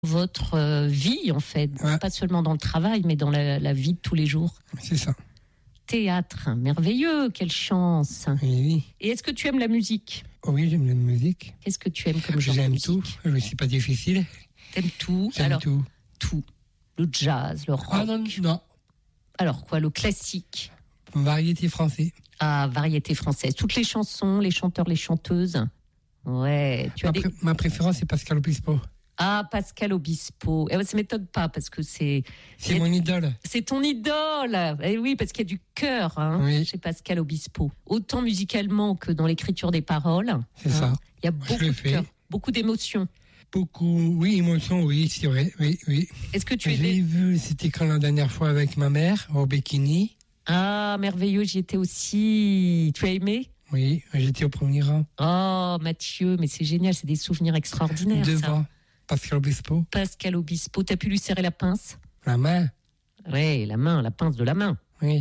votre vie, en fait. Ouais. Pas seulement dans le travail, mais dans la vie de tous les jours. C'est ça. Théâtre, merveilleux, quelle chance. Oui. Et est-ce que tu aimes la musique ? Oh oui, j'aime la musique. Qu'est-ce que tu aimes comme genre de J'aime musique ? tout. Je ne suis pas difficile. T'aimes tout ? J'aime Alors, tout. tout. Le jazz, le rock. Ah non, non. Alors quoi, le classique ? Variété français. Ah, variété française. Toutes les chansons, les chanteurs, les chanteuses. Ouais. Tu as Ma préférence, c'est Pascal Obispo. Ah, Pascal Obispo. Eh ben, ça m'étonne pas parce que c'est mon idole. C'est ton idole. Eh oui, parce qu'il y a du cœur Oui. chez Pascal Obispo. Autant musicalement que dans l'écriture des paroles. C'est ça. Il y a Je beaucoup le de fais. cœur, beaucoup d'émotions. Beaucoup, oui, émotion, oui, c'est vrai. Oui, oui. Est-ce que tu es J'ai vu, c'était quand la dernière fois avec ma mère, au bikini. Ah, merveilleux, j'y étais aussi. Tu as aimé ? Oui, j'étais au premier rang. Oh, Mathieu, mais c'est génial, c'est des souvenirs extraordinaires, ça. Devant Pascal Obispo. Pascal Obispo, t'as pu lui serrer la pince ? La main. Ouais, la main, la pince de la main. Oui.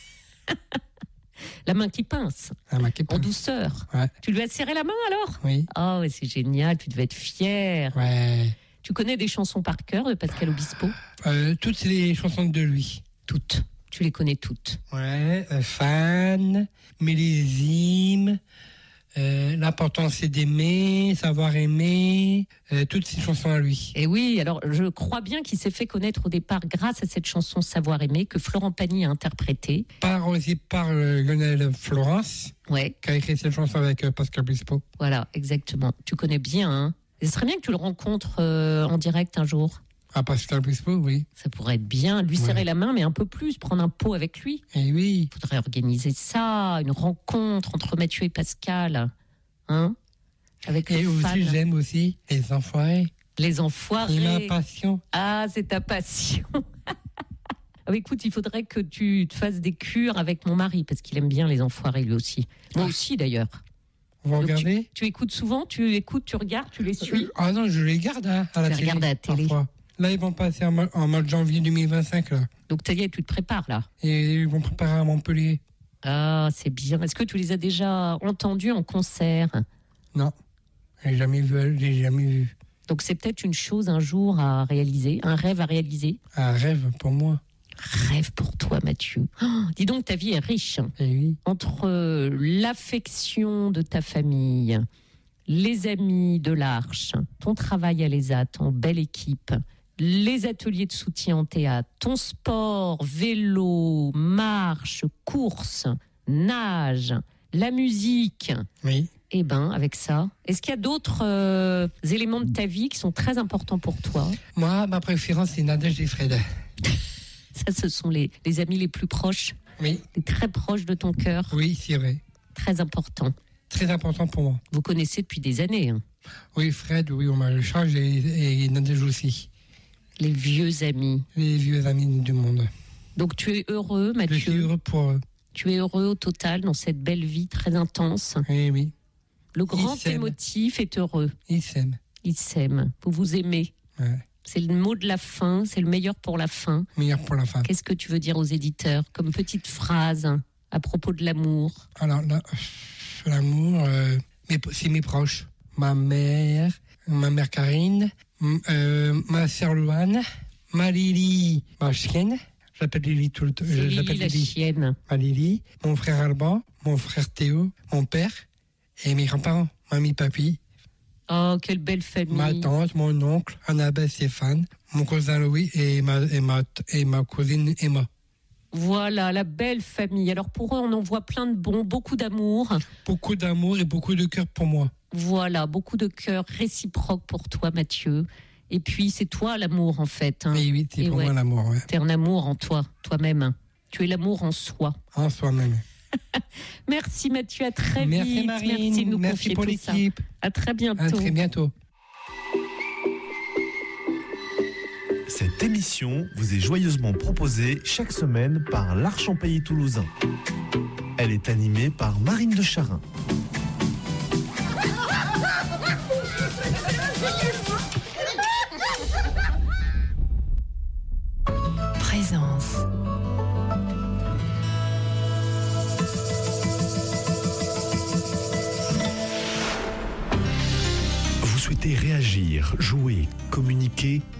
La main qui pince, La main qui en pince. douceur. Ouais. Tu lui as serré la main alors ? Oui. Oh, ouais, c'est génial, tu devais être fier. Ouais. Tu connais des chansons par cœur de Pascal Obispo ? Toutes les chansons de lui. Toutes. Tu les connais toutes. Ouais. Fan, millésime, l'importance c'est d'aimer, savoir aimer, toutes ces chansons à lui. Et oui, alors je crois bien qu'il s'est fait connaître au départ grâce à cette chanson Savoir aimer que Florent Pagny a interprétée. Aussi par Lionel Florence, Ouais, qui a écrit cette chanson avec Pascal Obispo. voilà, exactement. Tu connais bien, hein ? Et ce serait bien que tu le rencontres en direct un jour. Ah, Pascal Obispo, oui. Ça pourrait être bien, lui serrer Ouais. la main, mais un peu plus, prendre un pot avec lui. Et oui. Il faudrait organiser ça, une rencontre entre Mathieu et Pascal. Hein ? Avec Et le aussi, fan. j'aime aussi Les Enfoirés. Les enfoirés. Et ma passion. Ah, c'est ta passion. Ah, écoute, il faudrait que tu te fasses des cures avec mon mari, parce qu'il aime bien les enfoirés, lui aussi. Moi aussi, d'ailleurs. Vous Donc, regardez tu écoutes souvent, tu écoutes, tu regardes, tu les suis. Ah non, je les garde à la les télé. regardes à la télé. Parfois. Là, ils vont passer en mois de janvier 2025. Là. Donc, ça y est, tu te prépares, là. Et ils vont préparer à Montpellier. Ah, c'est bien. Est-ce que tu les as déjà entendus en concert ? Non, j'ai jamais vu. Donc, c'est peut-être une chose un jour à réaliser, un rêve à réaliser. Un rêve pour moi. Rêve pour toi, Mathieu. Oh, dis donc, ta vie est riche. Et oui. Entre l'affection de ta famille, les amis de l'Arche, ton travail à l'ESAT en belle équipe, les ateliers de soutien en théâtre, ton sport, vélo, marche, course, nage, la musique. Oui. Eh ben, avec ça, est-ce qu'il y a d'autres éléments de ta vie qui sont très importants pour toi ? Moi, ma préférence, c'est Nadège et Fred. Ça, ce sont les amis les plus proches, Oui. les très proches de ton cœur, Oui, c'est vrai. très importants. Très important pour moi. Vous connaissez depuis des années, hein. Oui, Fred, oui, on m'a le charge et Nadège aussi. Les vieux amis. Les vieux amis du monde. Donc tu es heureux, Je suis Mathieu. heureux pour eux. Tu es heureux au total dans cette belle vie très intense. Oui, oui. Le grand s'aiment. émotif est heureux. Ils s'aiment. Il s'aime. Vous vous aimez. Ouais. C'est le mot de la fin. C'est le meilleur pour la fin. Meilleur pour la fin. Qu'est-ce que tu veux dire aux éditeurs comme petite phrase à propos de l'amour ? Alors là, l'amour, c'est mes proches. Ma mère Karine, ma sœur Louane, ma Lily, ma chienne. J'appelle Lily tout le temps. C'est Lily la chienne. Ma Lily, mon frère Alban, mon frère Théo, mon père et mes grands-parents, mamie, papy, Oh, quelle belle famille. ma tante, mon oncle, Annabelle Stéphane, mon cousin Louis et ma cousine Emma. Voilà, la belle famille. Alors pour eux, on en voit plein de bons, beaucoup d'amour. Beaucoup d'amour et beaucoup de cœur pour moi. Voilà, beaucoup de cœur réciproque pour toi, Mathieu. Et puis, c'est toi l'amour, en fait. Hein. Et oui, c'est Et pour ouais. moi l'amour, ouais. T'es un amour en toi, toi-même. Tu es l'amour en soi. En soi-même. Merci Mathieu, à très Merci vite. Marine, Merci de nous merci confier pour tout ça. l'équipe. À très bientôt. À très bientôt. Cette émission vous est joyeusement proposée chaque semaine par l'Arche en Pays Toulousain. Elle est animée par Marine de Charin. Présence. Vous souhaitez réagir, jouer, communiquer